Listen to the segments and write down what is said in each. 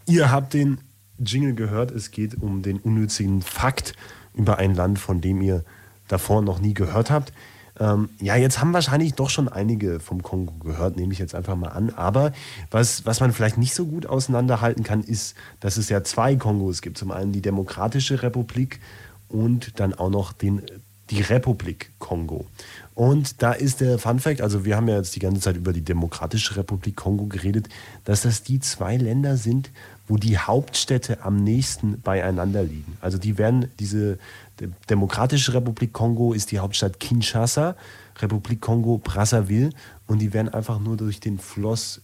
Ihr habt den Jingle gehört, es geht um den unnützigen Fakt über ein Land, von dem ihr davor noch nie gehört habt. Ja, jetzt haben wahrscheinlich doch schon einige vom Kongo gehört, nehme ich jetzt einfach mal an. Aber was man vielleicht nicht so gut auseinanderhalten kann, ist, dass es ja zwei Kongos gibt. Zum einen die Demokratische Republik und dann auch noch die Republik Kongo. Und da ist der Funfact, also wir haben ja jetzt die ganze Zeit über die Demokratische Republik Kongo geredet, dass das die zwei Länder sind, wo die Hauptstädte am nächsten beieinander liegen. Also diese Demokratische Republik Kongo ist die Hauptstadt Kinshasa, Republik Kongo Brazzaville, und die werden einfach nur durch den Fluss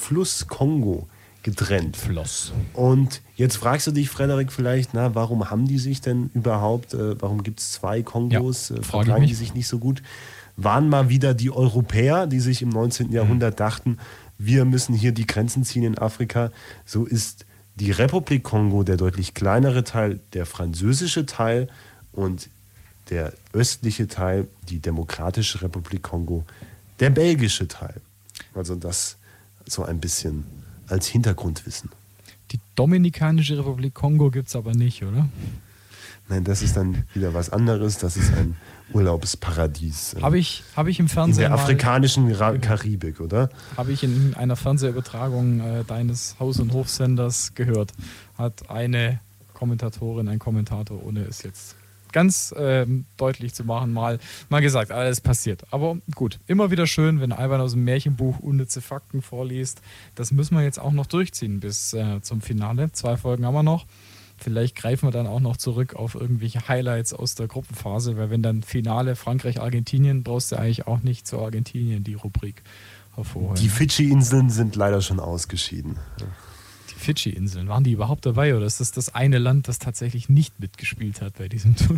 Kongo getrennt. Floss. Und jetzt fragst du dich, Frederik, vielleicht, warum haben die sich denn überhaupt, warum gibt es zwei Kongos, vertragen die sich nicht so gut? Waren mal wieder die Europäer, die sich im 19. Jahrhundert dachten, wir müssen hier die Grenzen ziehen in Afrika. So ist die Republik Kongo der deutlich kleinere Teil, der französische Teil, und der östliche Teil, die Demokratische Republik Kongo, der belgische Teil. Also das so ein bisschen als Hintergrundwissen. Die Dominikanische Republik Kongo gibt es aber nicht, oder? Nein, das ist dann wieder was anderes. Das ist ein Urlaubsparadies. Habe ich im Fernsehen in der afrikanischen Karibik, oder? Habe ich in einer Fernsehübertragung deines Haus- und Hofsenders gehört. Hat eine Kommentatorin, ein Kommentator, ohne es jetzt ganz deutlich zu machen, mal gesagt, alles passiert. Aber gut, immer wieder schön, wenn Alban aus dem Märchenbuch unnütze Fakten vorliest. Das müssen wir jetzt auch noch durchziehen bis zum Finale. 2 Folgen haben wir noch. Vielleicht greifen wir dann auch noch zurück auf irgendwelche Highlights aus der Gruppenphase, weil wenn dann Finale Frankreich-Argentinien, brauchst du eigentlich auch nicht zu Argentinien die Rubrik hervorholen. Die Fidschi-Inseln sind leider schon ausgeschieden. Die Fidschi-Inseln, waren die überhaupt dabei oder ist das eine Land, das tatsächlich nicht mitgespielt hat bei diesem Turnier?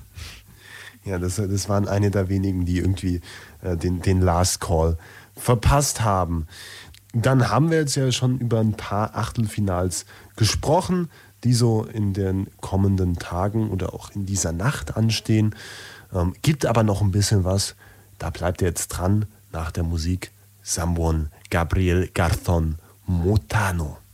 Ja, das waren eine der wenigen, die irgendwie den Last Call verpasst haben. Dann haben wir jetzt ja schon über ein paar Achtelfinals gesprochen, die so in den kommenden Tagen oder auch in dieser Nacht anstehen. Gibt aber noch ein bisschen was. Da bleibt ihr jetzt dran nach der Musik. Someone, Gabriel Garzón Motano.